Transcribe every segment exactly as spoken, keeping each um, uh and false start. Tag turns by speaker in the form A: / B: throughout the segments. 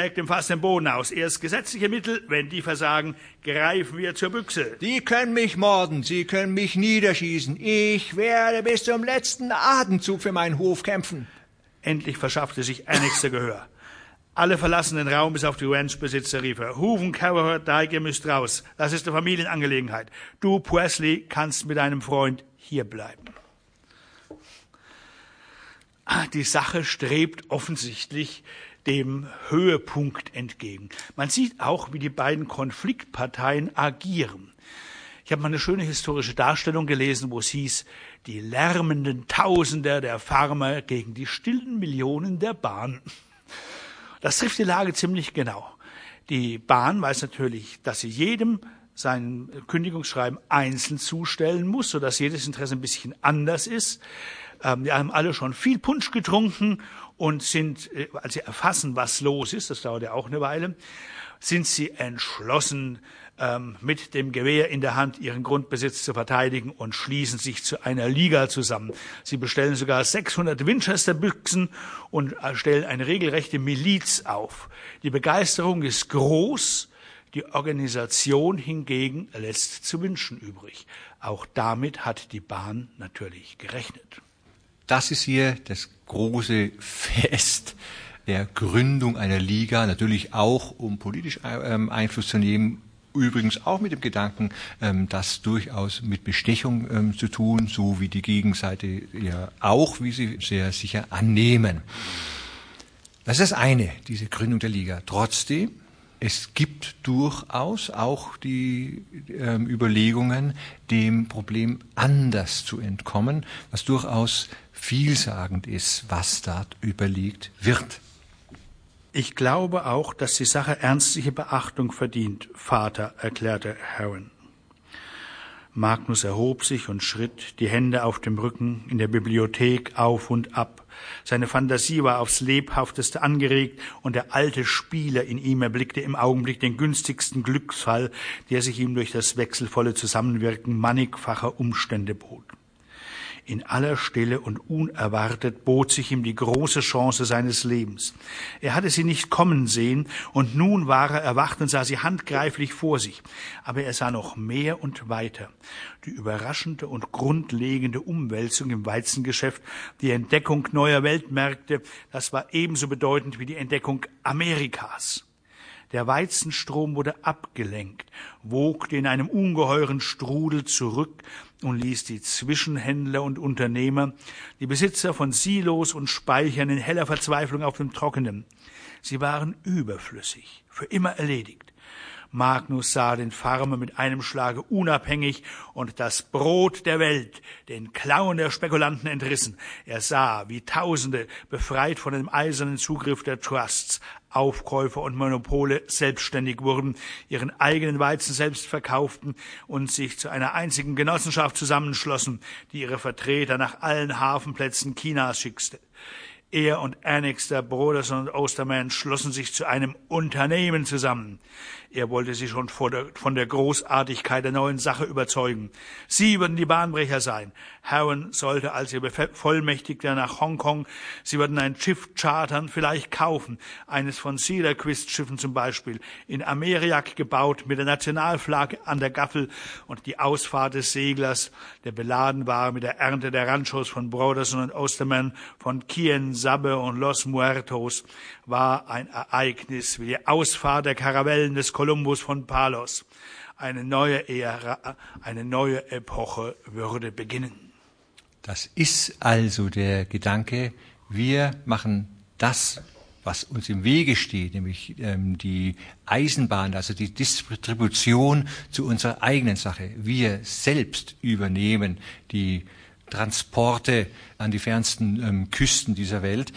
A: schlägt dem Fass den Boden aus. Erst gesetzliche Mittel, wenn die versagen, greifen wir zur Büchse.
B: Die können mich morden, Sie können mich niederschießen. Ich werde bis zum letzten Atemzug für meinen Hof kämpfen.
A: Endlich verschaffte sich Annixter Gehör. Alle verlassen den Raum bis auf die Ranchbesitzer, rief er. Hooven, Cowher, Dyke, ihr müsst raus. Das ist eine Familienangelegenheit. Du, Presley, kannst mit deinem Freund hier bleiben. Die Sache strebt offensichtlich dem Höhepunkt entgegen. Man sieht auch, wie die beiden Konfliktparteien agieren. Ich habe mal eine schöne historische Darstellung gelesen, wo es hieß, die lärmenden Tausender der Farmer gegen die stillen Millionen der Bahn. Das trifft die Lage ziemlich genau. Die Bahn weiß natürlich, dass sie jedem sein Kündigungsschreiben einzeln zustellen muss, sodass jedes Interesse ein bisschen anders ist. Ähm, die haben alle schon viel Punsch getrunken und sind, äh, als sie erfassen, was los ist, das dauert ja auch eine Weile, sind sie entschlossen, ähm, mit dem Gewehr in der Hand ihren Grundbesitz zu verteidigen und schließen sich zu einer Liga zusammen. Sie bestellen sogar sechshundert Winchester-Büchsen und stellen eine regelrechte Miliz auf. Die Begeisterung ist groß, die Organisation hingegen lässt zu wünschen übrig. Auch damit hat die Bahn natürlich gerechnet.
B: Das ist hier das große Fest der Gründung einer Liga, natürlich auch, um politisch ähm, Einfluss zu nehmen, übrigens auch mit dem Gedanken, ähm, das durchaus mit Bestechung ähm, zu tun, so wie die Gegenseite ja auch, wie sie sehr sicher annehmen. Das ist das eine, diese Gründung der Liga. Trotzdem, es gibt durchaus auch die ähm, Überlegungen, dem Problem anders zu entkommen, was durchaus vielsagend ist, was dort überlegt wird.
A: Ich glaube auch, dass die Sache ernstliche Beachtung verdient, Vater, erklärte Harron. Magnus erhob sich und schritt, die Hände auf dem Rücken, in der Bibliothek auf und ab. Seine Fantasie war aufs Lebhafteste angeregt und der alte Spieler in ihm erblickte im Augenblick den günstigsten Glücksfall, der sich ihm durch das wechselvolle Zusammenwirken mannigfacher Umstände bot. In aller Stille und unerwartet bot sich ihm die große Chance seines Lebens. Er hatte sie nicht kommen sehen, und nun war er erwacht und sah sie handgreiflich vor sich. Aber er sah noch mehr und weiter. Die überraschende und grundlegende Umwälzung im Weizengeschäft, die Entdeckung neuer Weltmärkte, das war ebenso bedeutend wie die Entdeckung Amerikas. Der Weizenstrom wurde abgelenkt, wogte in einem ungeheuren Strudel zurück und ließ die Zwischenhändler und Unternehmer, die Besitzer von Silos und Speichern in heller Verzweiflung auf dem Trockenen. Sie waren überflüssig, für immer erledigt. Magnus sah den Farmer mit einem Schlage unabhängig und das Brot der Welt den Klauen der Spekulanten entrissen. Er sah, wie Tausende, befreit von dem eisernen Zugriff der Trusts, Aufkäufer und Monopole, selbstständig wurden, ihren eigenen Weizen selbst verkauften und sich zu einer einzigen Genossenschaft zusammenschlossen, die ihre Vertreter nach allen Hafenplätzen Chinas schickte. Er und Annixter, Broderson und Osterman schlossen sich zu einem Unternehmen zusammen. Er wollte sie schon von der, von der Großartigkeit der neuen Sache überzeugen. Sie würden die Bahnbrecher sein. Harron sollte als ihr Bevollmächtigter nach Hongkong. Sie würden ein Schiff chartern, vielleicht kaufen. Eines von Cedarquist-Schiffen zum Beispiel. In Ameriak gebaut, mit der Nationalflagge an der Gaffel und die Ausfahrt des Seglers, der beladen war mit der Ernte der Ranchos von Broderson und Osterman, von Quien Sabe und Los Muertos, war ein Ereignis wie die Ausfahrt der Karavellen des Kolumbus von Palos. Eine neue Ära, eine neue Epoche würde beginnen.
B: Das ist also der Gedanke, wir machen das, was uns im Wege steht, nämlich ähm, die Eisenbahn, also die Distribution zu unserer eigenen Sache. Wir selbst übernehmen die Transporte an die fernsten ähm, Küsten dieser Welt.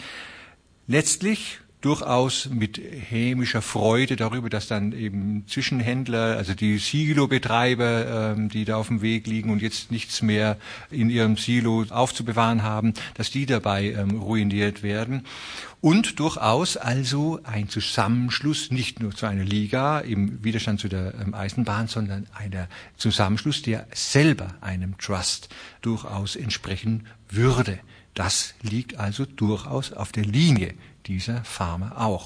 B: Letztlich durchaus mit hämischer Freude darüber, dass dann eben Zwischenhändler, also die Silo-Betreiber, ähm, die da auf dem Weg liegen und jetzt nichts mehr in ihrem Silo aufzubewahren haben, dass die dabei ähm, ruiniert werden. Und durchaus also ein Zusammenschluss, nicht nur zu einer Liga im Widerstand zu der ähm, Eisenbahn, sondern einer Zusammenschluss, der selber einem Trust durchaus entsprechen würde. Das liegt also durchaus auf der Linie dieser Farmer auch.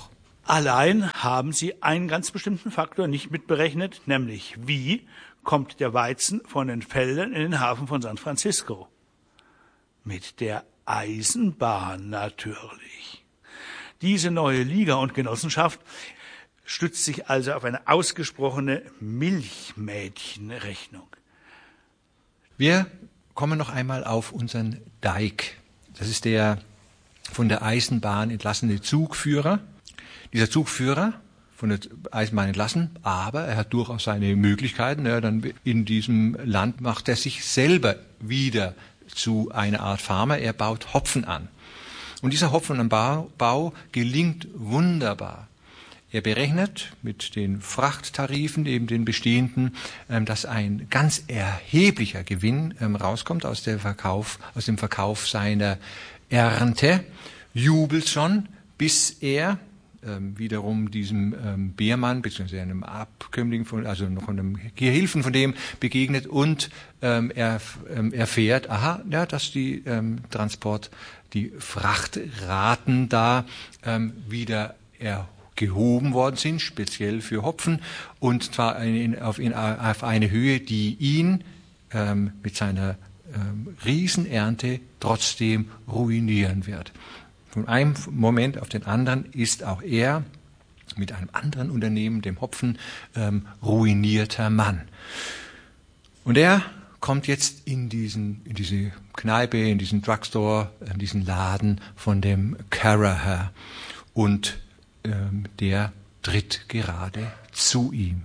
A: Allein haben sie einen ganz bestimmten Faktor nicht mitberechnet, nämlich wie kommt der Weizen von den Feldern in den Hafen von San Francisco? Mit der Eisenbahn natürlich. Diese neue Liga und Genossenschaft stützt sich also auf eine ausgesprochene Milchmädchenrechnung.
B: Wir kommen noch einmal auf unseren Dyke. Das ist der von der Eisenbahn entlassene Zugführer. Dieser Zugführer von der Eisenbahn entlassen, aber er hat durchaus seine Möglichkeiten. Ja, dann in diesem Land macht er sich selber wieder zu einer Art Farmer. Er baut Hopfen an. Und dieser Hopfenanbau Bau gelingt wunderbar. Er berechnet mit den Frachttarifen, eben den bestehenden, dass ein ganz erheblicher Gewinn rauskommt aus, der Verkauf, aus dem Verkauf seiner Ernte, jubelt schon, bis er ähm, wiederum diesem ähm, Beermann, beziehungsweise einem Abkömmling, von, also noch einem Gehilfen von dem begegnet und ähm, er ähm, erfährt, aha, ja, dass die ähm, Transport, die Frachtraten da ähm, wieder erhoben gehoben worden sind, speziell für Hopfen, und zwar in, auf, in, auf eine Höhe, die ihn ähm, mit seiner ähm, Riesenernte trotzdem ruinieren wird. Von einem Moment auf den anderen ist auch er mit einem anderen Unternehmen, dem Hopfen, ähm, ruinierter Mann. Und er kommt jetzt in diesen, in diese Kneipe, in diesen Drugstore, in diesen Laden von dem Caraher und der tritt gerade zu ihm.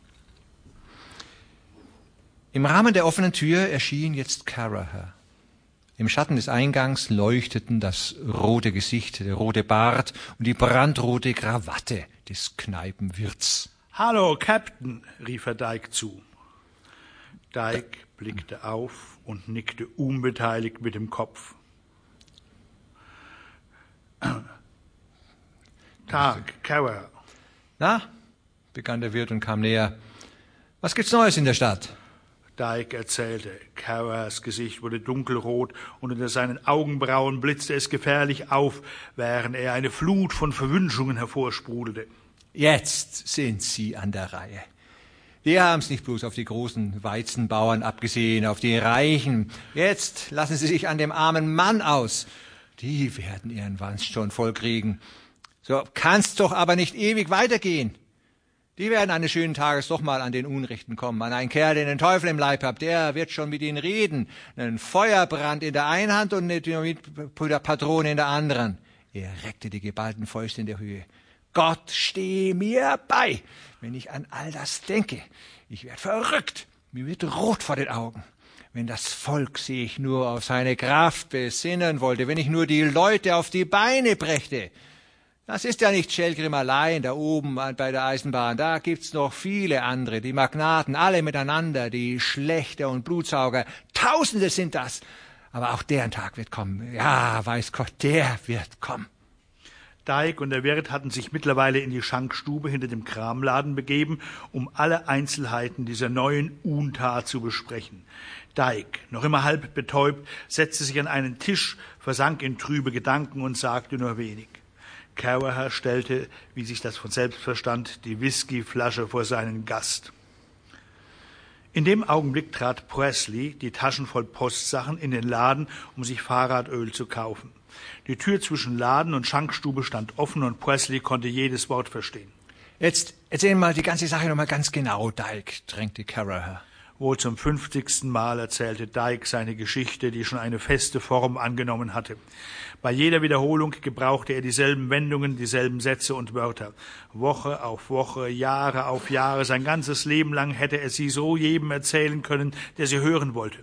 B: Im Rahmen der offenen Tür erschien jetzt Caraher. Im Schatten des Eingangs leuchteten das rote Gesicht, der rote Bart und die brandrote Krawatte des Kneipenwirts.
A: »Hallo, Captain«, rief er Dyke zu. Dyke blickte auf und nickte unbeteiligt mit dem Kopf. »Tag, Caraher.«
B: »Na«, begann der Wirt und kam näher. »Was gibt's Neues in der Stadt?«
A: Dyke erzählte. Carahers Gesicht wurde dunkelrot und unter seinen Augenbrauen blitzte es gefährlich auf, während er eine Flut von Verwünschungen hervorsprudelte.
B: »Jetzt sind Sie an der Reihe. Wir haben's nicht bloß auf die großen Weizenbauern abgesehen, auf die Reichen. Jetzt lassen Sie sich an dem armen Mann aus. Die werden ihren Wanst schon vollkriegen. So kann's doch aber nicht ewig weitergehen. Die werden eines schönen Tages doch mal an den Unrechten kommen, an einen Kerl, der den Teufel im Leib hat, der wird schon mit ihnen reden. Einen Feuerbrand in der einen Hand und eine Dynamit-Patrone in der anderen. Er reckte die geballten Fäuste in der Höhe. Gott stehe mir bei, wenn ich an all das denke. Ich werde verrückt, mir wird rot vor den Augen. Wenn das Volk sich nur auf seine Kraft besinnen wollte, wenn ich nur die Leute auf die Beine brächte. Das ist ja nicht Schellgrim allein, da oben bei der Eisenbahn. Da gibt's noch viele andere, die Magnaten, alle miteinander, die Schlächter und Blutsauger. Tausende sind das. Aber auch deren Tag wird kommen. Ja, weiß Gott, der wird kommen.
A: Dyke und der Wirt hatten sich mittlerweile in die Schankstube hinter dem Kramladen begeben, um alle Einzelheiten dieser neuen Untat zu besprechen. Dyke, noch immer halb betäubt, setzte sich an einen Tisch, versank in trübe Gedanken und sagte nur wenig. Caraher stellte, wie sich das von selbst verstand, die Whiskyflasche vor seinen Gast. In dem Augenblick trat Presley, die Taschen voll Postsachen, in den Laden, um sich Fahrradöl zu kaufen. Die Tür zwischen Laden und Schankstube stand offen und Presley konnte jedes Wort verstehen.
B: Jetzt erzähl mal die ganze Sache noch mal ganz genau, Dyke, drängte Caraher.
A: Wohl zum fünfzigsten Mal erzählte Dyke seine Geschichte, die schon eine feste Form angenommen hatte. Bei jeder Wiederholung gebrauchte er dieselben Wendungen, dieselben Sätze und Wörter. Woche auf Woche, Jahre auf Jahre, sein ganzes Leben lang hätte er sie so jedem erzählen können, der sie hören wollte.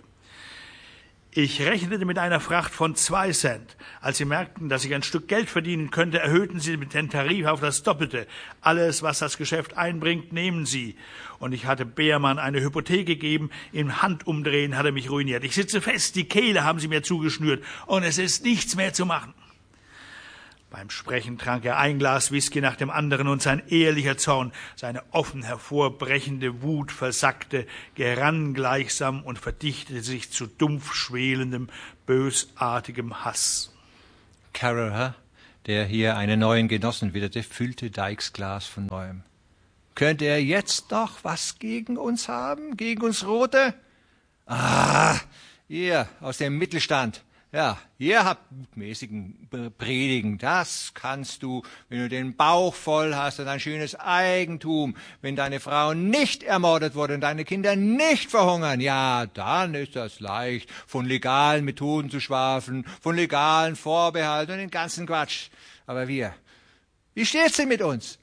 A: Ich rechnete mit einer Fracht von zwei Cent. Als sie merkten, dass ich ein Stück Geld verdienen könnte, erhöhten sie den Tarif auf das Doppelte. Alles, was das Geschäft einbringt, nehmen sie. Und ich hatte Beermann eine Hypothek gegeben. Im Handumdrehen hat er mich ruiniert. Ich sitze fest, die Kehle haben sie mir zugeschnürt. Und es ist nichts mehr zu machen. Beim Sprechen trank er ein Glas Whisky nach dem anderen und sein ehrlicher Zorn, seine offen hervorbrechende Wut versackte, gerann gleichsam und verdichtete sich zu dumpf schwelendem, bösartigem Hass.
B: Caraher der hier einen neuen Genossen witterte, füllte Dykes Glas von neuem. Könnte er jetzt noch was gegen uns haben, gegen uns Rote? Ah, ihr aus dem Mittelstand. Ja, ihr habt gutmäßigen Predigen, das kannst du, wenn du den Bauch voll hast und ein schönes Eigentum, wenn deine Frau nicht ermordet wurde und deine Kinder nicht verhungern, ja, dann ist das leicht, von legalen Methoden zu schwafeln, von legalen Vorbehalten und den ganzen Quatsch. Aber wir, wie steht's denn mit uns?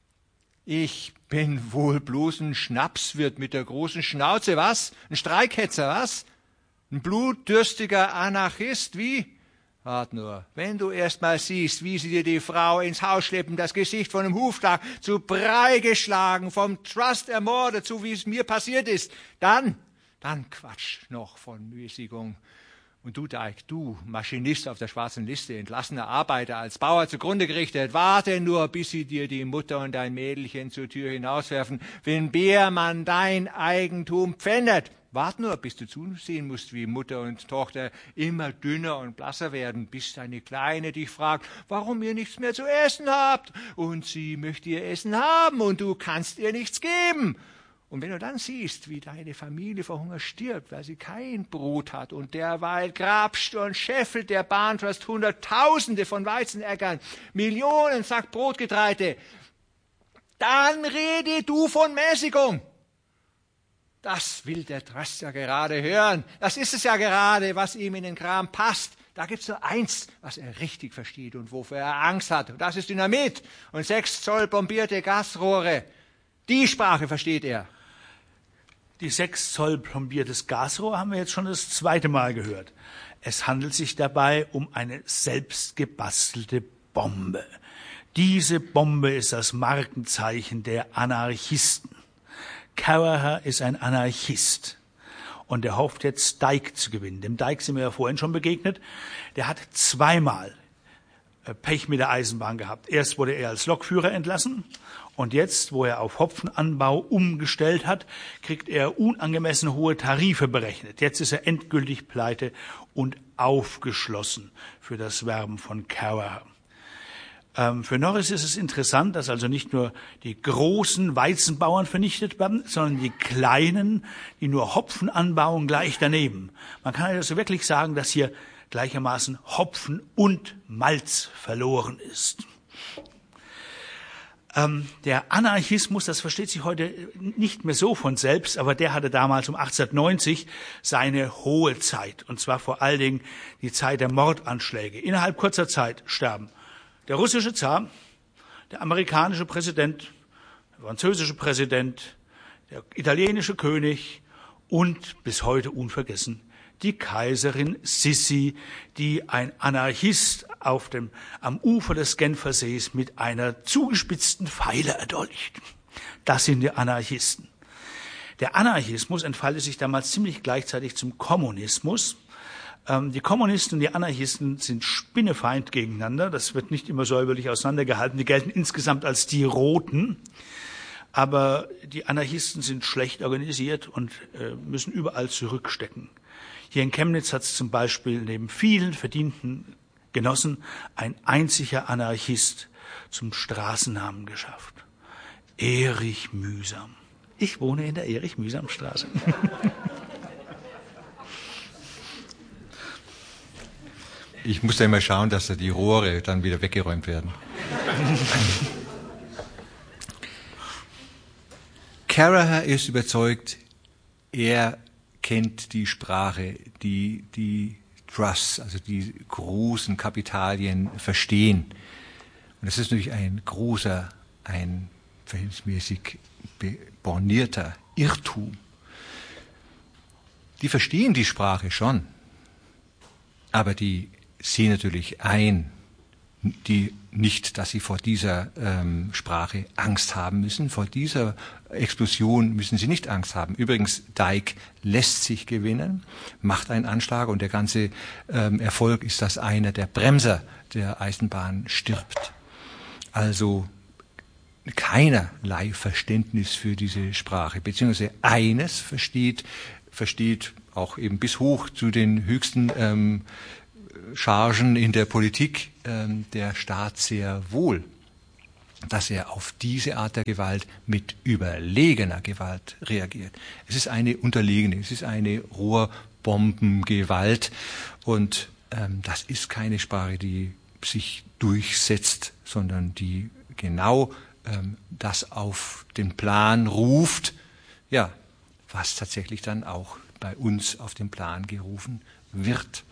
B: Ich bin wohl bloß ein Schnapswirt mit der großen Schnauze, was? Ein Streikhetzer, was? Ein blutdürstiger Anarchist, wie? Wart nur, wenn du erst mal siehst, wie sie dir die Frau ins Haus schleppen, das Gesicht von einem Hufschlag zu Brei geschlagen, vom Trust ermordet, so wie es mir passiert ist, dann, dann Quatsch noch von Mäßigung. Und du, Dyke, du, Maschinist auf der schwarzen Liste, entlassener Arbeiter, als Bauer zugrunde gerichtet, warte nur, bis sie dir die Mutter und dein Mädelchen zur Tür hinauswerfen, wenn Beermann dein Eigentum pfändet. Wart nur, bis du zusehen musst, wie Mutter und Tochter immer dünner und blasser werden, bis deine Kleine dich fragt, warum ihr nichts mehr zu essen habt. Und sie möchte ihr Essen haben und du kannst ihr nichts geben. Und wenn du dann siehst, wie deine Familie vor Hunger stirbt, weil sie kein Brot hat und derweil grapscht und scheffelt der Bahntrust Hunderttausende von Weizenäckern, Millionen Sack Brotgetreide, dann rede du von Mäßigung. Das will der Trust ja gerade hören. Das ist es ja gerade, was ihm in den Kram passt. Da gibt's nur eins, was er richtig versteht und wofür er Angst hat. Und das ist Dynamit und sechs Zoll bombierte Gasrohre. Die Sprache versteht er.
A: Die sechs Zoll plombiertes Gasrohr haben wir jetzt schon das zweite Mal gehört. Es handelt sich dabei um eine selbstgebastelte Bombe. Diese Bombe ist das Markenzeichen der Anarchisten. Caraher ist ein Anarchist und er hofft jetzt, Dyke zu gewinnen. Dem Dyke sind wir ja vorhin schon begegnet. Der hat zweimal Pech mit der Eisenbahn gehabt. Erst wurde er als Lokführer entlassen und jetzt, wo er auf Hopfenanbau umgestellt hat, kriegt er unangemessen hohe Tarife berechnet. Jetzt ist er endgültig pleite und aufgeschlossen für das Werben von Caraher. Ähm, für Norris ist es interessant, dass also nicht nur die großen Weizenbauern vernichtet werden, sondern die kleinen, die nur Hopfen anbauen, gleich daneben. Man kann also wirklich sagen, dass hier gleichermaßen Hopfen und Malz verloren ist. Ähm, der Anarchismus, das versteht sich heute nicht mehr so von selbst, aber der hatte damals um achtzehnhundertneunzig seine hohe Zeit. Und zwar vor allen Dingen die Zeit der Mordanschläge. Innerhalb kurzer Zeit sterben der russische Zar, der amerikanische Präsident, der französische Präsident, der italienische König und bis heute unvergessen die Kaiserin Sissi, die ein Anarchist auf dem, am Ufer des Genfersees mit einer zugespitzten Feile erdolcht. Das sind die Anarchisten. Der Anarchismus entfaltet sich damals ziemlich gleichzeitig zum Kommunismus. Die Kommunisten und die Anarchisten sind spinnefeind gegeneinander. Das wird nicht immer säuberlich auseinandergehalten. Die gelten insgesamt als die Roten. Aber die Anarchisten sind schlecht organisiert und äh, müssen überall zurückstecken. Hier in Chemnitz hat es zum Beispiel neben vielen verdienten Genossen ein einziger Anarchist zum Straßennamen geschafft. Erich Mühsam. Ich wohne in der Erich-Mühsam-Straße.
B: Ich muss ja immer schauen, dass da die Rohre dann wieder weggeräumt werden. Caraher ist überzeugt, er kennt die Sprache, die die Trusts, also die großen Kapitalien verstehen. Und das ist natürlich ein großer, ein verhältnismäßig bornierter Irrtum. Die verstehen die Sprache schon, aber die sehen natürlich ein, die nicht, dass sie vor dieser ähm, Sprache Angst haben müssen. Vor dieser Explosion müssen sie nicht Angst haben. Übrigens, Dyke lässt sich gewinnen, macht einen Anschlag und der ganze ähm, Erfolg ist, dass einer der Bremser der Eisenbahn stirbt. Also keinerlei Verständnis für diese Sprache, beziehungsweise eines versteht, versteht auch eben bis hoch zu den höchsten ähm, Chargen in der Politik ähm, der Staat sehr wohl, dass er auf diese Art der Gewalt mit überlegener Gewalt reagiert. Es ist eine unterlegene, es ist eine Rohrbombengewalt und ähm, das ist keine Sprache, die sich durchsetzt, sondern die genau ähm, das auf den Plan ruft, ja, was tatsächlich dann auch bei uns auf den Plan gerufen wird.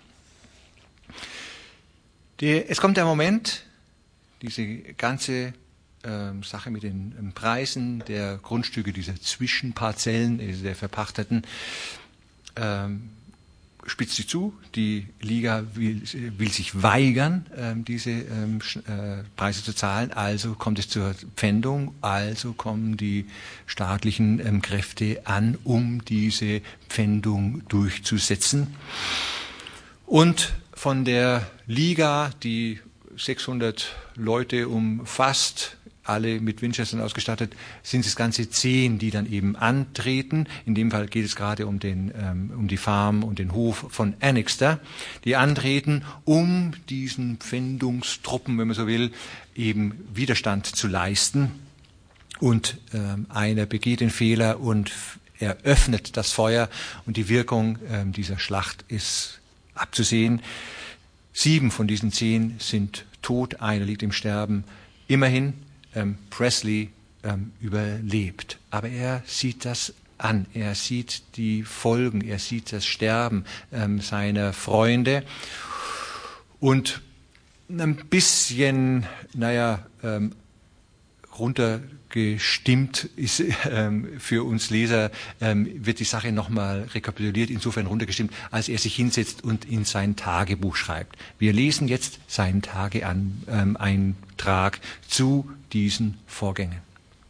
B: Die, es kommt der Moment, diese ganze ähm, Sache mit den ähm, Preisen der Grundstücke, dieser Zwischenparzellen, äh, der Verpachteten, ähm, spitzt sich zu. Die Liga will, will sich weigern, ähm, diese ähm, äh, Preise zu zahlen. Also kommt es zur Pfändung. Also kommen die staatlichen ähm, Kräfte an, um diese Pfändung durchzusetzen. Und von der Liga, die sechshundert Leute umfasst, alle mit Winchestern ausgestattet, sind es ganze zehn, die dann eben antreten. In dem Fall geht es gerade um, den, ähm, um die Farm und den Hof von Annixter, die antreten, um diesen Pfändungstruppen, wenn man so will, eben Widerstand zu leisten. Und ähm, einer begeht den Fehler und eröffnet das Feuer und die Wirkung ähm, dieser Schlacht ist abzusehen. Sieben von diesen zehn sind tot, einer liegt im Sterben. Immerhin, ähm, Presley ähm, überlebt. Aber er sieht das an, er sieht die Folgen, er sieht das Sterben ähm, seiner Freunde. Und ein bisschen, naja, ähm, runtergestimmt ist ähm, für uns Leser, ähm, wird die Sache nochmal rekapituliert, insofern runtergestimmt, als er sich hinsetzt und in sein Tagebuch schreibt. Wir lesen jetzt seinen Tageeintrag zu diesen Vorgängen.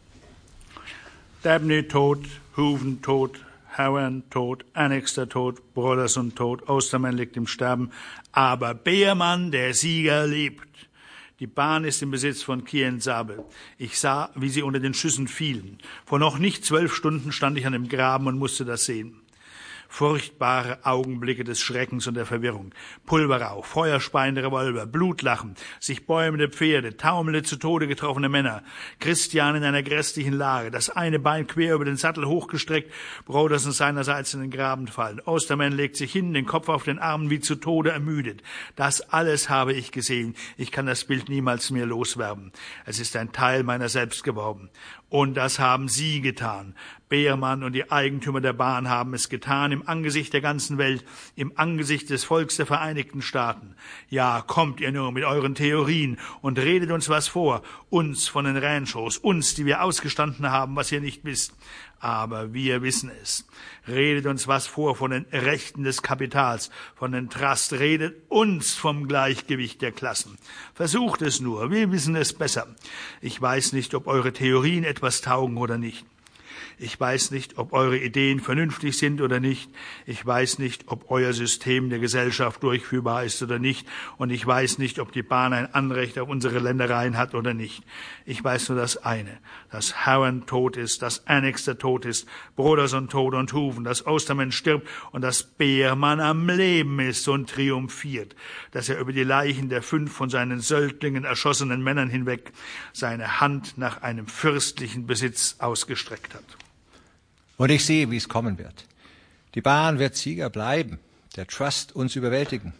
A: Dabney tot, Hooven tot, Howan tot, Annixter tot, Broderson tot, Osterman liegt im Sterben, aber Beermann, der Sieger, lebt. Die Bahn ist im Besitz von Kien Sabel. Ich sah, wie sie unter den Schüssen fielen. Vor noch nicht zwölf Stunden stand ich an dem Graben und musste das sehen. Furchtbare Augenblicke des Schreckens und der Verwirrung. Pulverrauch, feuerspeiende Revolver, Blutlachen, sich bäumende Pferde, taumelnde zu Tode getroffene Männer. Christian in einer grässlichen Lage, das eine Bein quer über den Sattel hochgestreckt, Broderson seinerseits in den Graben fallen. Osterman legt sich hin, den Kopf auf den Armen, wie zu Tode ermüdet. Das alles habe ich gesehen. Ich kann das Bild niemals mehr loswerden. Es ist ein Teil meiner selbst geworden. Und das haben Sie getan. Beermann und die Eigentümer der Bahn haben es getan, im Angesicht der ganzen Welt, im Angesicht des Volks der Vereinigten Staaten. Ja, kommt ihr nur mit euren Theorien und redet uns was vor, uns von den Ranchos, uns, die wir ausgestanden haben, was ihr nicht wisst. Aber wir wissen es. Redet uns was vor von den Rechten des Kapitals, von den Trust, redet uns vom Gleichgewicht der Klassen. Versucht es nur, wir wissen es besser. Ich weiß nicht, ob eure Theorien etwas taugen oder nicht. Ich weiß nicht, ob eure Ideen vernünftig sind oder nicht. Ich weiß nicht, ob euer System der Gesellschaft durchführbar ist oder nicht. Und ich weiß nicht, ob die Bahn ein Anrecht auf unsere Ländereien hat oder nicht. Ich weiß nur das eine, dass Howan tot ist, dass Annixter tot ist, Broderson tot und Hooven, dass Osterman stirbt und dass Beermann am Leben ist und triumphiert, dass er über die Leichen der fünf von seinen Söldlingen erschossenen Männern hinweg seine Hand nach einem fürstlichen Besitz ausgestreckt hat.
B: Und ich sehe, wie es kommen wird. Die Bahn wird Sieger bleiben, der Trust uns überwältigen.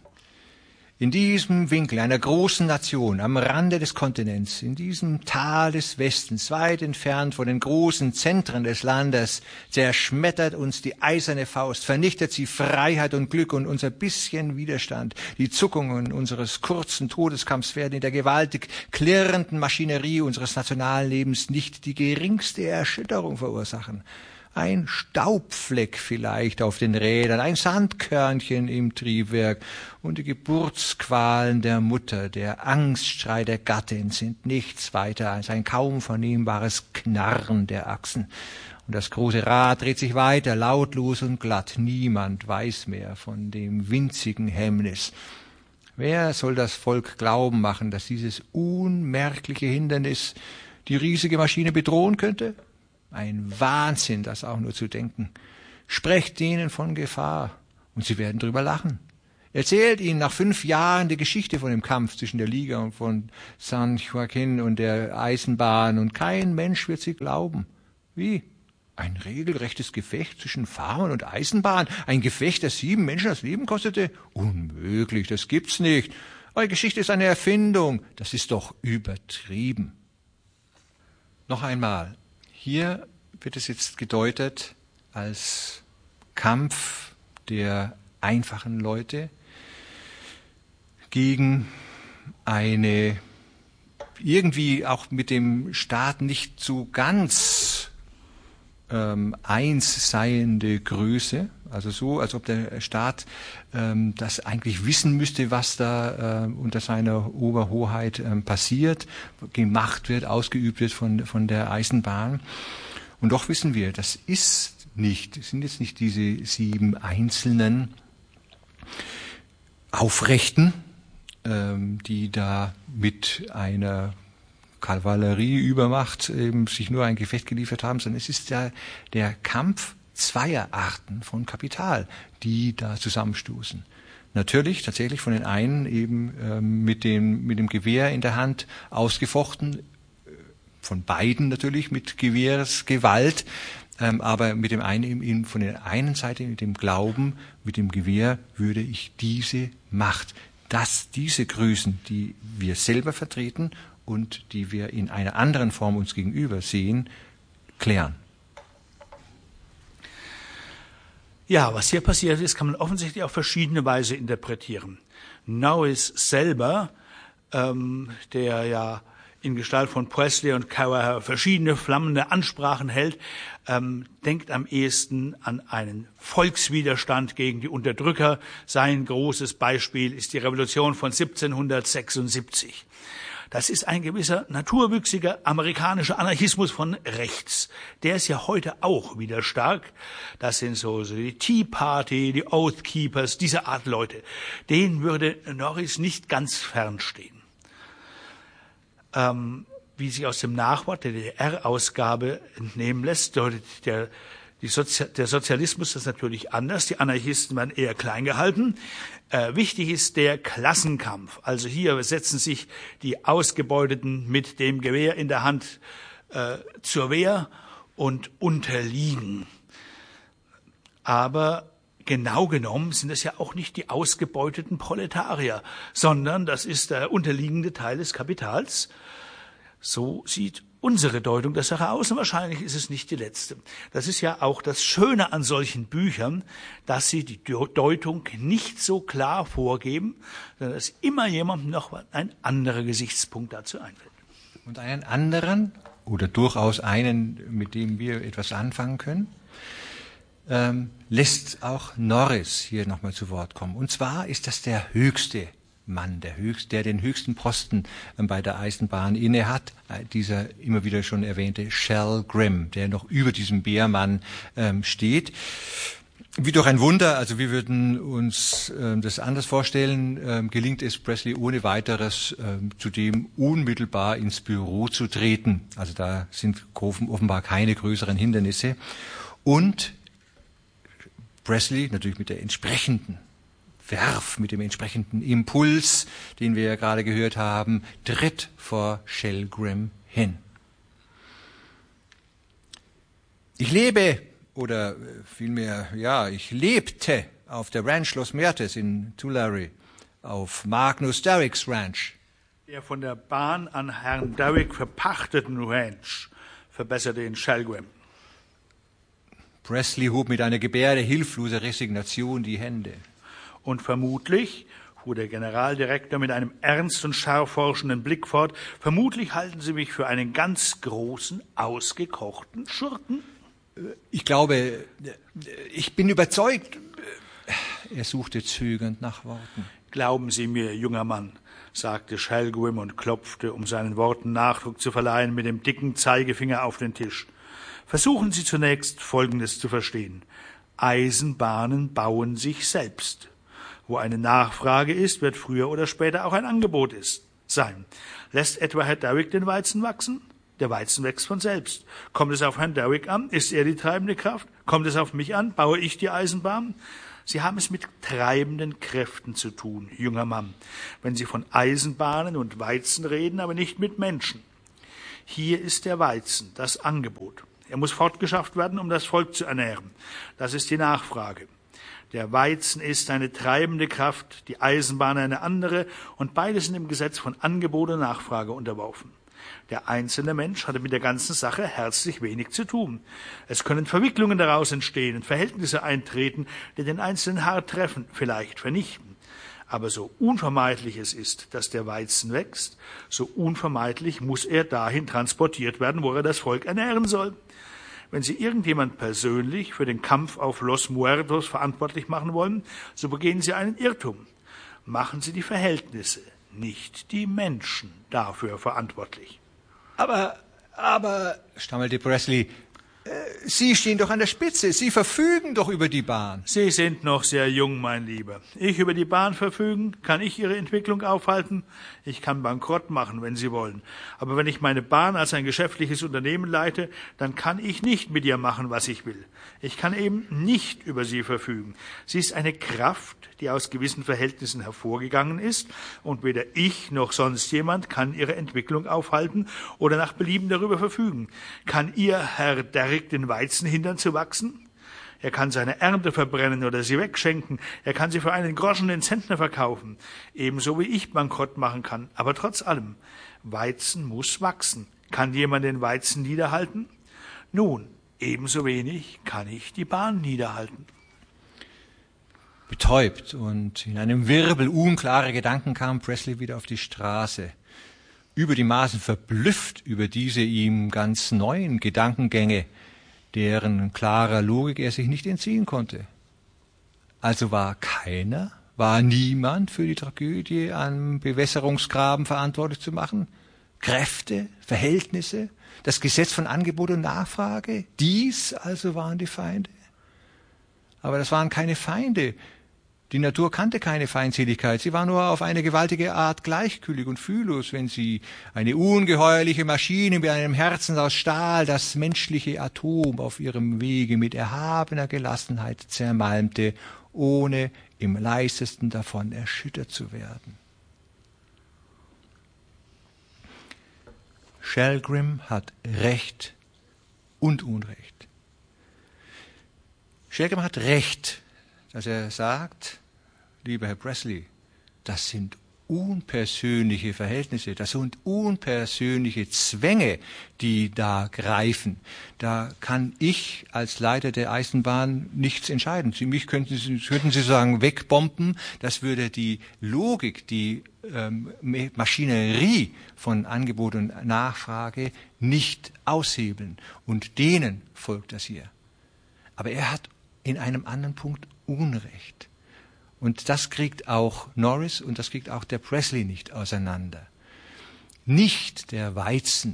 B: In diesem Winkel einer großen Nation, am Rande des Kontinents, in diesem Tal des Westens, weit entfernt von den großen Zentren des Landes, zerschmettert uns die eiserne Faust, vernichtet sie Freiheit und Glück und unser bisschen Widerstand. Die Zuckungen unseres kurzen Todeskampfs werden in der gewaltig klirrenden Maschinerie unseres Nationallebens nicht die geringste Erschütterung verursachen. Ein Staubfleck vielleicht auf den Rädern, ein Sandkörnchen im Triebwerk und die Geburtsqualen der Mutter, der Angstschrei der Gattin sind nichts weiter als ein kaum vernehmbares Knarren der Achsen. Und das große Rad dreht sich weiter, lautlos und glatt. Niemand weiß mehr von dem winzigen Hemmnis. Wer soll das Volk glauben machen, dass dieses unmerkliche Hindernis die riesige Maschine bedrohen könnte? Ein Wahnsinn, das auch nur zu denken. Sprecht denen von Gefahr und sie werden drüber lachen. Erzählt ihnen nach fünf Jahren die Geschichte von dem Kampf zwischen der Liga und von San Joaquin und der Eisenbahn und kein Mensch wird sie glauben. Wie? Ein regelrechtes Gefecht zwischen Farmern und Eisenbahn? Ein Gefecht, das sieben Menschen das Leben kostete? Unmöglich, das gibt's nicht. Eure Geschichte ist eine Erfindung. Das ist doch übertrieben. Noch einmal, hier wird es jetzt gedeutet als Kampf der einfachen Leute gegen eine irgendwie auch mit dem Staat nicht so ganz ähm, eins seiende Größe, also so, als ob der Staat ähm, das eigentlich wissen müsste, was da äh, unter seiner Oberhoheit ähm, passiert, gemacht wird, ausgeübt wird von, von der Eisenbahn. Und doch wissen wir, das ist nicht, es sind jetzt nicht diese sieben einzelnen Aufrechten, ähm, die da mit einer Kavallerieübermacht eben sich nur ein Gefecht geliefert haben, sondern es ist ja der Kampf zweier Arten von Kapital, die da zusammenstoßen. Natürlich tatsächlich von den einen eben ähm, mit dem mit dem Gewehr in der Hand ausgefochten, von beiden natürlich mit Gewehrsgewalt, ähm, aber mit dem einen eben von der einen Seite mit dem Glauben, mit dem Gewehr würde ich diese Macht, dass diese Größen, die wir selber vertreten und die wir in einer anderen Form uns gegenüber sehen, klären.
A: Ja, was hier passiert ist, kann man offensichtlich auf verschiedene Weise interpretieren. Norris selber, ähm, der ja in Gestalt von Presley und Cowher verschiedene flammende Ansprachen hält, ähm, denkt am ehesten an einen Volkswiderstand gegen die Unterdrücker. Sein großes Beispiel ist die Revolution von siebzehnhundertsechsundsiebzig. Das ist ein gewisser naturwüchsiger amerikanischer Anarchismus von rechts. Der ist ja heute auch wieder stark. Das sind so, so die Tea Party, die Oath Keepers, diese Art Leute. Denen würde Norris nicht ganz fernstehen. Ähm, wie sich aus dem Nachwort der D D R-Ausgabe entnehmen lässt, deutet der, die Sozi- der Sozialismus das natürlich anders. Die Anarchisten werden eher klein gehalten. Äh, wichtig ist der Klassenkampf. Also hier setzen sich die Ausgebeuteten mit dem Gewehr in der Hand äh, zur Wehr und unterliegen. Aber genau genommen sind das ja auch nicht die ausgebeuteten Proletarier, sondern das ist der unterliegende Teil des Kapitals. So sieht unsere Deutung der Sache aus und wahrscheinlich ist es nicht die letzte. Das ist ja auch das Schöne an solchen Büchern, dass sie die Deutung nicht so klar vorgeben, sondern dass immer jemandem noch ein anderer Gesichtspunkt dazu einfällt.
B: Und einen anderen oder durchaus einen, mit dem wir etwas anfangen können, ähm, lässt auch Norris hier nochmal zu Wort kommen. Und zwar ist das der höchste Mann, der, höchste, der den höchsten Posten ähm, bei der Eisenbahn inne hat, äh, dieser immer wieder schon erwähnte Shell Grimm, der noch über diesem Beermann ähm, steht. Wie durch ein Wunder, also wir würden uns ähm, das anders vorstellen, ähm, gelingt es Presley ohne weiteres, ähm, zudem unmittelbar ins Büro zu treten. Also da sind offenbar keine größeren Hindernisse. Und Presley natürlich mit der entsprechenden Werf, mit dem entsprechenden Impuls, den wir ja gerade gehört haben, tritt vor Shell Grimm hin. Ich lebe, oder vielmehr, ja, ich lebte auf der Ranch Los Muertes in Tulare, auf Magnus Derricks Ranch.
A: Der von der Bahn an Herrn Derrick verpachteten Ranch verbesserte in Shell Grimm.
B: Presley hob mit einer Gebärde hilfloser Resignation die Hände.
A: Und vermutlich, fuhr der Generaldirektor mit einem ernst und scharf forschenden Blick fort, vermutlich halten Sie mich für einen ganz großen, ausgekochten Schurken.
B: Ich glaube, ich bin überzeugt. Er suchte zögernd nach Worten.
A: Glauben Sie mir, junger Mann, sagte Shell Grimm und klopfte, um seinen Worten Nachdruck zu verleihen, mit dem dicken Zeigefinger auf den Tisch. Versuchen Sie zunächst, Folgendes zu verstehen. Eisenbahnen bauen sich selbst. Wo eine Nachfrage ist, wird früher oder später auch ein Angebot ist, sein. Lässt etwa Herr Derrick den Weizen wachsen? Der Weizen wächst von selbst. Kommt es auf Herrn Derrick an? Ist er die treibende Kraft? Kommt es auf mich an? Baue ich die Eisenbahn? Sie haben es mit treibenden Kräften zu tun, junger Mann, wenn Sie von Eisenbahnen und Weizen reden, aber nicht mit Menschen. Hier ist der Weizen, das Angebot. Er muss fortgeschafft werden, um das Volk zu ernähren. Das ist die Nachfrage. Der Weizen ist eine treibende Kraft, die Eisenbahn eine andere, und beide sind im Gesetz von Angebot und Nachfrage unterworfen. Der einzelne Mensch hatte mit der ganzen Sache herzlich wenig zu tun. Es können Verwicklungen daraus entstehen und Verhältnisse eintreten, die den Einzelnen hart treffen, vielleicht vernichten. Aber so unvermeidlich es ist, dass der Weizen wächst, so unvermeidlich muss er dahin transportiert werden, wo er das Volk ernähren soll. Wenn Sie irgendjemand persönlich für den Kampf auf Los Muertos verantwortlich machen wollen, so begehen Sie einen Irrtum. Machen Sie die Verhältnisse, nicht die Menschen, dafür verantwortlich.
B: Aber, aber, stammelte Presley, äh, Sie stehen doch an der Spitze, Sie verfügen doch über die Bahn.
A: Sie sind noch sehr jung, mein Lieber. Ich über die Bahn verfügen? Kann ich Ihre Entwicklung aufhalten? Ich kann Bankrott machen, wenn Sie wollen. Aber wenn ich meine Bahn als ein geschäftliches Unternehmen leite, dann kann ich nicht mit ihr machen, was ich will. Ich kann eben nicht über sie verfügen. Sie ist eine Kraft, die aus gewissen Verhältnissen hervorgegangen ist, und weder ich noch sonst jemand kann ihre Entwicklung aufhalten oder nach Belieben darüber verfügen. Kann Ihr Herr Derrick den Weizen hindern zu wachsen? Er kann seine Ernte verbrennen oder sie wegschenken. Er kann sie für einen Groschen den Zentner verkaufen. Ebenso wie ich Bankrott machen kann. Aber trotz allem, Weizen muss wachsen. Kann jemand den Weizen niederhalten? Nun, ebenso wenig kann ich die Bahn niederhalten.
B: Betäubt und in einem Wirbel unklarer Gedanken kam Presley wieder auf die Straße. Über die Maßen verblüfft über diese ihm ganz neuen Gedankengänge, deren klarer Logik er sich nicht entziehen konnte. Also war keiner, war niemand für die Tragödie am Bewässerungsgraben verantwortlich zu machen? Kräfte, Verhältnisse, das Gesetz von Angebot und Nachfrage, dies also waren die Feinde? Aber das waren keine Feinde. Die Natur kannte keine Feindseligkeit. Sie war nur auf eine gewaltige Art gleichgültig und fühllos, wenn sie eine ungeheuerliche Maschine mit einem Herzen aus Stahl das menschliche Atom auf ihrem Wege mit erhabener Gelassenheit zermalmte, ohne im leisesten davon erschüttert zu werden. Shelgrim hat Recht und Unrecht. Shelgrim hat Recht, dass er sagt, lieber Herr Presley, das sind unpersönliche Verhältnisse, das sind unpersönliche Zwänge, die da greifen. Da kann ich als Leiter der Eisenbahn nichts entscheiden. Sie, mich könnten Sie, könnten Sie sagen, wegbomben, das würde die Logik, die ähm, Maschinerie von Angebot und Nachfrage nicht aushebeln. Und denen folgt das hier. Aber er hat in einem anderen Punkt Unrecht. Und das kriegt auch Norris und das kriegt auch der Presley nicht auseinander. Nicht der Weizen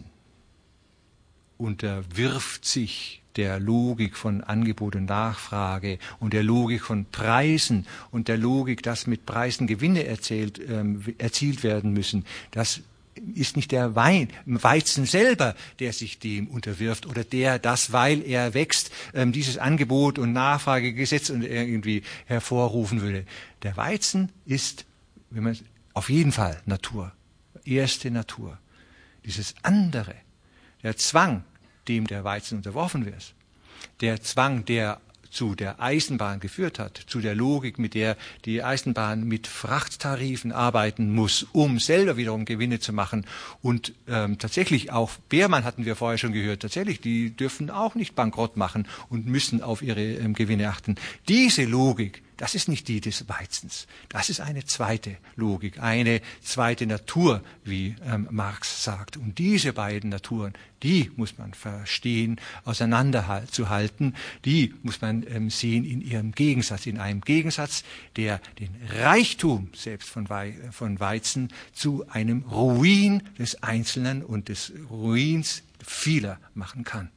B: unterwirft sich der Logik von Angebot und Nachfrage und der Logik von Preisen und der Logik, dass mit Preisen Gewinne erzählt, ähm, erzielt werden müssen. Das ist nicht der Wein, Weizen selber, der sich dem unterwirft oder der das, weil er wächst, ähm, dieses Angebot und Nachfragegesetz und irgendwie hervorrufen würde. Der Weizen ist, wenn man auf jeden Fall Natur, erste Natur. Dieses andere, der Zwang, dem der Weizen unterworfen wird, der Zwang, der zu der Eisenbahn geführt hat, zu der Logik, mit der die Eisenbahn mit Frachttarifen arbeiten muss, um selber wiederum Gewinne zu machen. Und ähm, tatsächlich auch Beermann hatten wir vorher schon gehört, tatsächlich, die dürfen auch nicht bankrott machen und müssen auf ihre ähm, Gewinne achten. Diese Logik, das ist nicht die des Weizens. Das ist eine zweite Logik, eine zweite Natur, wie ähm, Marx sagt. Und diese beiden Naturen, die muss man verstehen, auseinanderzuhalten. Die muss man ähm, sehen in ihrem Gegensatz, in einem Gegensatz, der den Reichtum selbst von, Wei- von Weizen zu einem Ruin des Einzelnen und des Ruins vieler machen kann.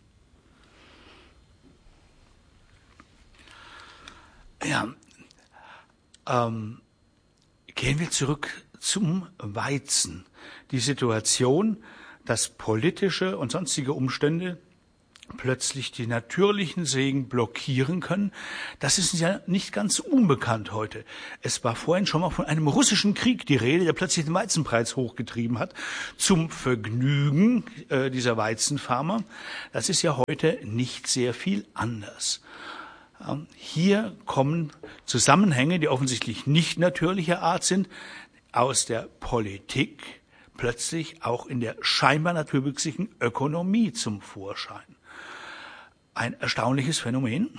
A: Ja, ähm, gehen wir zurück zum Weizen. Die Situation, dass politische und sonstige Umstände plötzlich die natürlichen Segen blockieren können, das ist ja nicht ganz unbekannt heute. Es war vorhin schon mal von einem russischen Krieg die Rede, der plötzlich den Weizenpreis hochgetrieben hat, zum Vergnügen äh, dieser Weizenfarmer. Das ist ja heute nicht sehr viel anders. Ähm, hier kommen Zusammenhänge, die offensichtlich nicht natürlicher Art sind, aus der Politik plötzlich auch in der scheinbar natürlichen Ökonomie zum Vorschein. Ein erstaunliches Phänomen.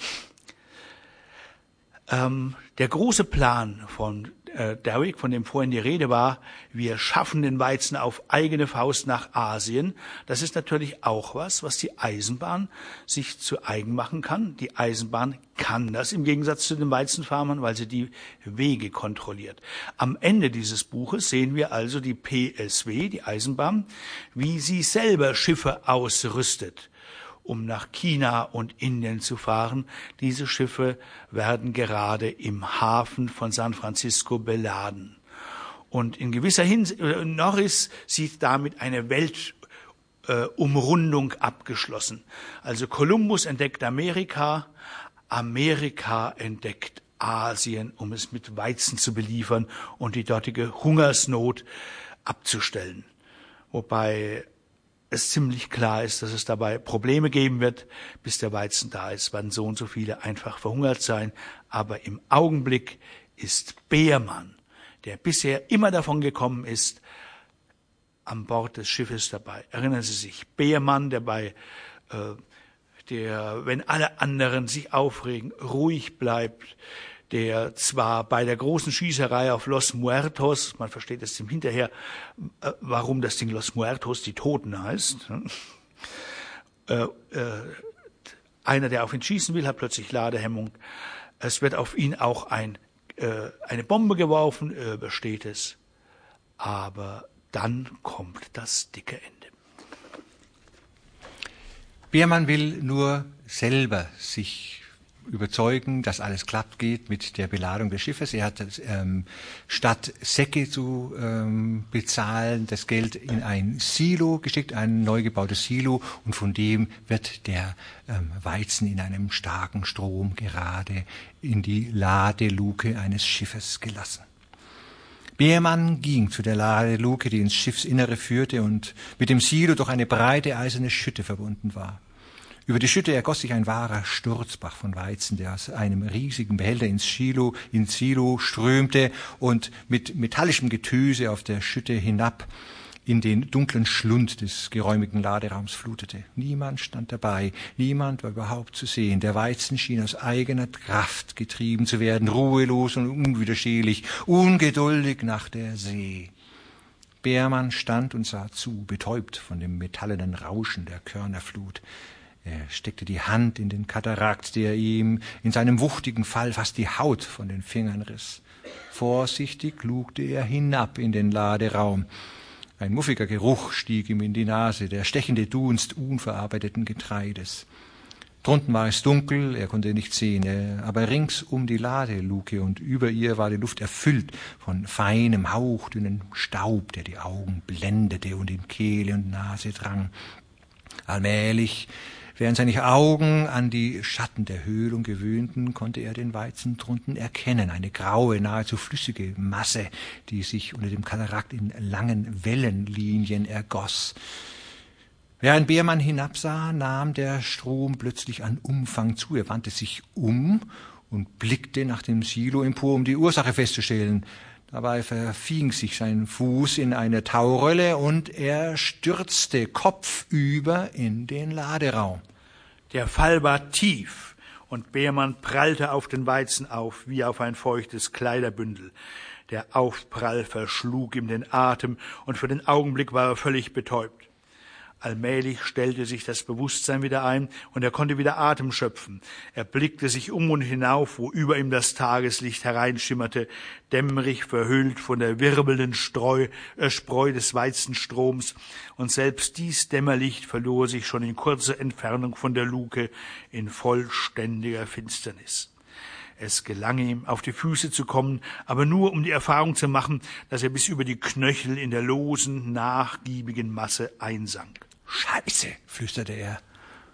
A: Ähm, der große Plan von äh, Derrick, von dem vorhin die Rede war, wir schaffen den Weizen auf eigene Faust nach Asien, das ist natürlich auch was, was die Eisenbahn sich zu eigen machen kann. Die Eisenbahn kann das im Gegensatz zu den Weizenfarmern, weil sie die Wege kontrolliert. Am Ende dieses Buches sehen wir also die P S W, die Eisenbahn, wie sie selber Schiffe ausrüstet, um nach China und Indien zu fahren. Diese Schiffe werden gerade im Hafen von San Francisco beladen. Und in gewisser Hinsicht, Norris sieht damit eine Weltumrundung äh, abgeschlossen. Also Kolumbus entdeckt Amerika, Amerika entdeckt Asien, um es mit Weizen zu beliefern und die dortige Hungersnot abzustellen. Wobei es ziemlich klar ist, dass es dabei Probleme geben wird, bis der Weizen da ist, werden so und so viele einfach verhungert sein. Aber im Augenblick ist Beermann, der bisher immer davon gekommen ist, an Bord des Schiffes dabei. Erinnern Sie sich, Beermann, der bei, äh, der, wenn alle anderen sich aufregen, ruhig bleibt, der zwar bei der großen Schießerei auf Los Muertos, man versteht es im Hinterher, äh, warum das Ding Los Muertos die Toten heißt, äh, äh, einer, der auf ihn schießen will, hat plötzlich Ladehemmung. Es wird auf ihn auch ein, äh, eine Bombe geworfen, er übersteht es. Aber dann kommt das dicke Ende.
B: Beermann will nur selber sich überzeugen, dass alles glatt geht mit der Beladung des Schiffes. Er hat ähm, statt Säcke zu ähm, bezahlen, das Geld in ein Silo gesteckt, ein neu gebautes Silo, und von dem wird der ähm, Weizen in einem starken Strom gerade in die Ladeluke eines Schiffes gelassen. Beermann ging zu der Ladeluke, die ins Schiffsinnere führte und mit dem Silo durch eine breite eiserne Schütte verbunden war. Über die Schütte ergoss sich ein wahrer Sturzbach von Weizen, der aus einem riesigen Behälter ins Silo, ins Silo strömte und mit metallischem Getöse auf der Schütte hinab in den dunklen Schlund des geräumigen Laderaums flutete. Niemand stand dabei, niemand war überhaupt zu sehen. Der Weizen schien aus eigener Kraft getrieben zu werden, ruhelos und unwiderstehlich, ungeduldig nach der See. Beermann stand und sah zu, betäubt von dem metallenen Rauschen der Körnerflut. Er steckte die Hand in den Katarakt, der ihm in seinem wuchtigen Fall fast die Haut von den Fingern riss. Vorsichtig lugte er hinab in den Laderaum. Ein muffiger Geruch stieg ihm in die Nase, der stechende Dunst unverarbeiteten Getreides. Drunten war es dunkel, er konnte nichts sehen, aber rings um die Ladeluke und über ihr war die Luft erfüllt von feinem, hauchdünnen Staub, der die Augen blendete und in Kehle und Nase drang. Allmählich, während seine Augen an die Schatten der Höhlung gewöhnten, konnte er den Weizen drunten erkennen, eine graue, nahezu flüssige Masse, die sich unter dem Katarakt in langen Wellenlinien ergoss. Während Beermann hinabsah, nahm der Strom plötzlich an Umfang zu. Er wandte sich um und blickte nach dem Silo empor, um die Ursache festzustellen. Dabei verfing sich sein Fuß in eine Taurolle und er stürzte kopfüber in den Laderaum.
A: Der Fall war tief und Beermann prallte auf den Weizen auf, wie auf ein feuchtes Kleiderbündel. Der Aufprall verschlug ihm den Atem und für den Augenblick war er völlig betäubt. Allmählich stellte sich das Bewusstsein wieder ein und er konnte wieder Atem schöpfen. Er blickte sich um und hinauf, wo über ihm das Tageslicht hereinschimmerte, dämmerig verhüllt von der wirbelnden Streu, äh, Spreu des Weizenstroms. Und selbst dies Dämmerlicht verlor sich schon in kurzer Entfernung von der Luke in vollständiger Finsternis. Es gelang ihm, auf die Füße zu kommen, aber nur, um die Erfahrung zu machen, dass er bis über die Knöchel in der losen, nachgiebigen Masse einsank.
B: »Scheiße«, flüsterte er.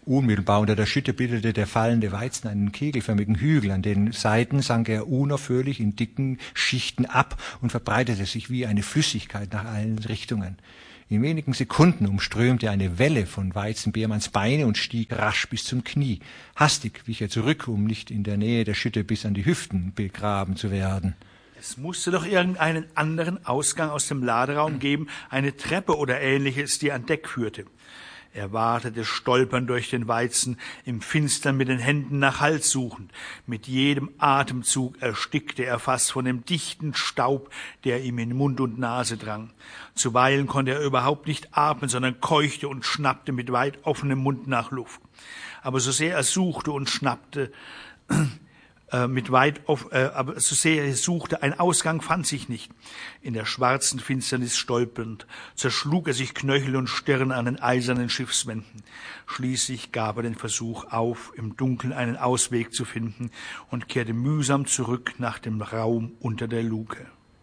B: Unmittelbar unter der Schütte bildete der fallende Weizen einen kegelförmigen Hügel. An den Seiten sank er unaufhörlich in dicken Schichten ab und verbreitete sich wie eine Flüssigkeit nach allen Richtungen. In wenigen Sekunden umströmte eine Welle von Weizen Beermanns Beine und stieg rasch bis zum Knie. Hastig wich er zurück, um nicht in der Nähe der Schütte bis an die Hüften begraben zu werden.
A: Es musste doch irgendeinen anderen Ausgang aus dem Laderaum geben, eine Treppe oder Ähnliches, die an Deck führte. Er wartete stolpernd durch den Weizen, im Finstern mit den Händen nach Halt suchend. Mit jedem Atemzug erstickte er fast von dem dichten Staub, der ihm in Mund und Nase drang. Zuweilen konnte er überhaupt nicht atmen, sondern keuchte und schnappte mit weit offenem Mund nach Luft. Aber so sehr er suchte und schnappte, mit weit auf, äh, aber so sehr er suchte, ein Ausgang fand sich nicht. In der schwarzen Finsternis stolpernd, zerschlug er sich Knöchel und Stirn an den eisernen Schiffswänden. Schließlich gab er den Versuch auf, im Dunkeln einen Ausweg zu finden und kehrte mühsam zurück nach dem Raum unter der Luke.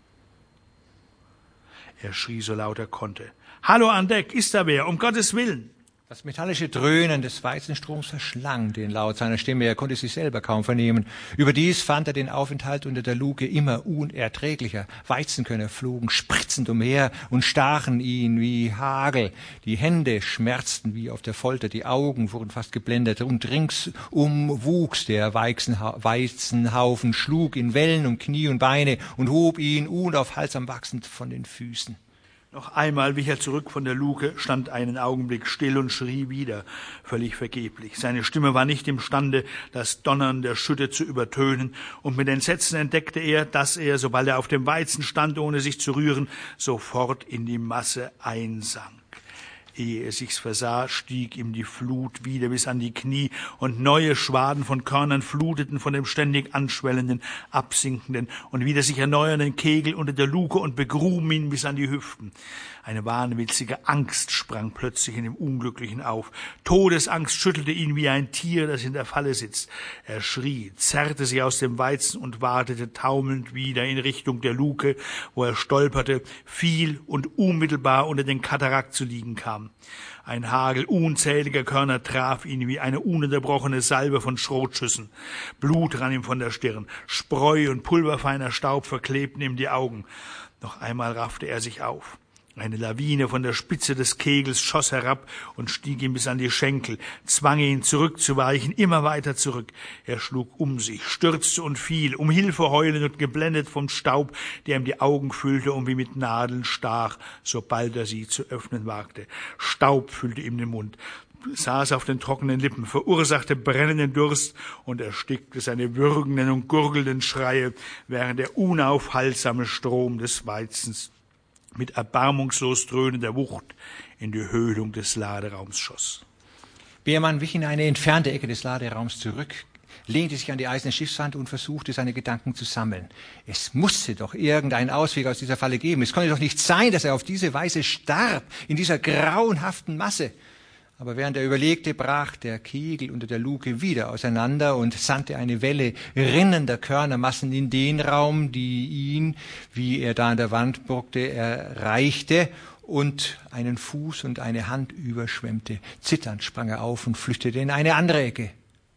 A: Er schrie so laut er konnte. »Hallo an Deck, ist da wer, um Gottes Willen!«
B: Das metallische Dröhnen des Weizenstroms verschlang den Laut seiner Stimme. Er konnte sich selber kaum vernehmen. Überdies fand er den Aufenthalt unter der Luke immer unerträglicher. Weizenkörner flogen spritzend umher und stachen ihn wie Hagel. Die Hände schmerzten wie auf der Folter, die Augen wurden fast geblendet. Und ringsum wuchs der Weizenhaufen, schlug in Wellen um Knie und Beine und hob ihn unaufhaltsam wachsend von den Füßen.
A: Noch einmal wich er zurück von der Luke, stand einen Augenblick still und schrie wieder, völlig vergeblich. Seine Stimme war nicht imstande, das Donnern der Schütte zu übertönen, und mit Entsetzen entdeckte er, dass er, sobald er auf dem Weizen stand, ohne sich zu rühren, sofort in die Masse einsank. Ehe er sich's versah, stieg ihm die Flut wieder bis an die Knie, und neue Schwaden von Körnern fluteten von dem ständig anschwellenden, absinkenden und wieder sich erneuernden Kegel unter der Luke und begruben ihn bis an die Hüften. Eine wahnwitzige Angst sprang plötzlich in dem Unglücklichen auf. Todesangst schüttelte ihn wie ein Tier, das in der Falle sitzt. Er schrie, zerrte sich aus dem Weizen und watete taumelnd wieder in Richtung der Luke, wo er stolperte, fiel und unmittelbar unter den Katarakt zu liegen kam. Ein Hagel unzähliger Körner traf ihn wie eine ununterbrochene Salve von Schrotschüssen. Blut rann ihm von der Stirn, Spreu und pulverfeiner Staub verklebten ihm die Augen. Noch einmal raffte er sich auf. Eine Lawine von der Spitze des Kegels schoss herab und stieg ihm bis an die Schenkel, zwang ihn zurückzuweichen, immer weiter zurück. Er schlug um sich, stürzte und fiel, um Hilfe heulend und geblendet vom Staub, der ihm die Augen füllte und wie mit Nadeln stach, sobald er sie zu öffnen wagte. Staub füllte ihm den Mund, saß auf den trockenen Lippen, verursachte brennenden Durst und erstickte seine würgenden und gurgelnden Schreie, während der unaufhaltsame Strom des Weizens mit erbarmungslos dröhnender Wucht in die Höhlung des Laderaums schoss.
B: Beermann wich in eine entfernte Ecke des Laderaums zurück, lehnte sich an die eiserne Schiffswand und versuchte, seine Gedanken zu sammeln. Es musste doch irgendeinen Ausweg aus dieser Falle geben. Es konnte doch nicht sein, dass er auf diese Weise starb, in dieser grauenhaften Masse. Aber während er überlegte, brach der Kegel unter der Luke wieder auseinander und sandte eine Welle rinnender Körnermassen in den Raum, die ihn, wie er da an der Wand bruckte, erreichte und einen Fuß und eine Hand überschwemmte. Zitternd sprang er auf und flüchtete in eine andere Ecke.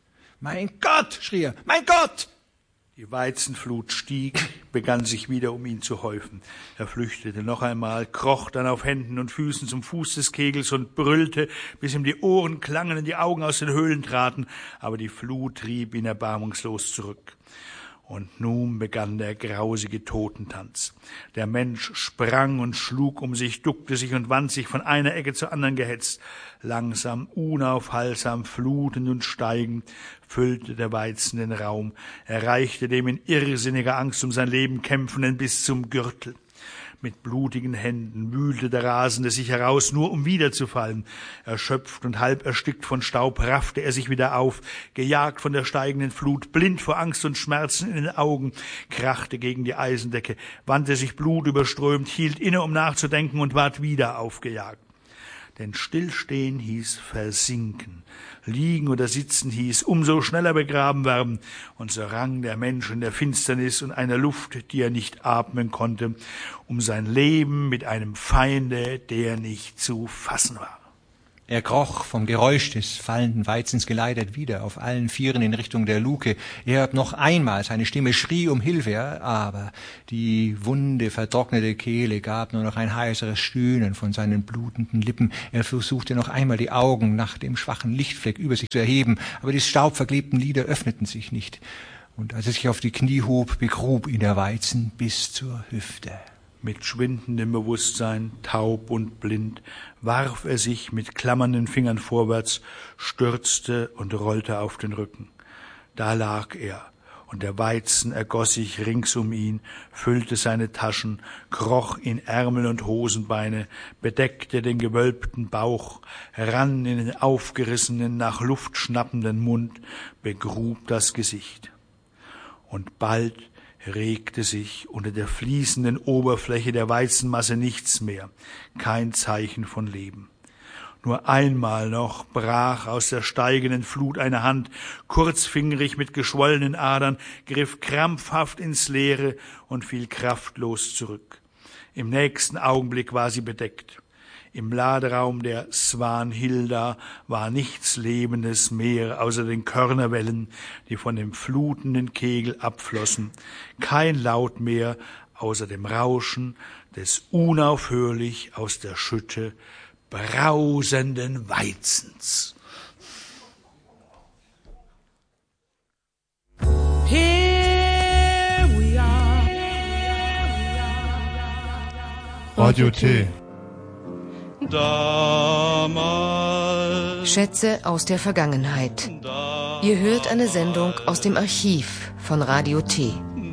B: »Mein Gott!« schrie er. »Mein Gott!«
A: Die Weizenflut stieg, begann sich wieder um ihn zu häufen. Er flüchtete noch einmal, kroch dann auf Händen und Füßen zum Fuß des Kegels und brüllte, bis ihm die Ohren klangen und die Augen aus den Höhlen traten, aber die Flut trieb ihn erbarmungslos zurück. Und nun begann der grausige Totentanz. Der Mensch sprang und schlug um sich, duckte sich und wand sich von einer Ecke zur anderen gehetzt. Langsam, unaufhaltsam, flutend und steigend, füllte der Weizen den Raum, erreichte dem in irrsinniger Angst um sein Leben Kämpfenden bis zum Gürtel. Mit blutigen Händen wühlte der Rasende sich heraus, nur um wiederzufallen. Erschöpft und halb erstickt von Staub raffte er sich wieder auf, gejagt von der steigenden Flut, blind vor Angst und Schmerzen in den Augen, krachte gegen die Eisendecke, wandte sich blutüberströmt, hielt inne, um nachzudenken, und ward wieder aufgejagt. Denn Stillstehen hieß versinken, liegen oder sitzen hieß umso schneller begraben werden, und so rang der Mensch in der Finsternis und einer Luft, die er nicht atmen konnte, um sein Leben mit einem Feinde, der nicht zu fassen war.
B: Er kroch vom Geräusch des fallenden Weizens geleitet wieder auf allen Vieren in Richtung der Luke. Er hörte noch einmal, seine Stimme schrie um Hilfe, aber die wunde, vertrocknete Kehle gab nur noch ein heiseres Stöhnen von seinen blutenden Lippen. Er versuchte noch einmal die Augen nach dem schwachen Lichtfleck über sich zu erheben, aber die staubverklebten Lider öffneten sich nicht. Und als er sich auf die Knie hob, begrub ihn der Weizen bis zur Hüfte.
A: Mit schwindendem Bewusstsein, taub und blind, warf er sich mit klammernden Fingern vorwärts, stürzte und rollte auf den Rücken. Da lag er, und der Weizen ergoss sich rings um ihn, füllte seine Taschen, kroch in Ärmel und Hosenbeine, bedeckte den gewölbten Bauch, rann in den aufgerissenen, nach Luft schnappenden Mund, begrub das Gesicht. Und bald regte sich unter der fließenden Oberfläche der Weizenmasse nichts mehr, kein Zeichen von Leben. Nur einmal noch brach aus der steigenden Flut eine Hand, kurzfingerig mit geschwollenen Adern, griff krampfhaft ins Leere und fiel kraftlos zurück. Im nächsten Augenblick war sie bedeckt. Im Laderaum der Swanhilda war nichts Lebendes mehr, außer den Körnerwellen, die von dem flutenden Kegel abflossen. Kein Laut mehr, außer dem Rauschen des unaufhörlich aus der Schütte brausenden Weizens.
C: Here we are.
D: Radio T.
C: Damals.
E: Schätze aus der Vergangenheit. Ihr hört eine Sendung aus dem Archiv von Radio T.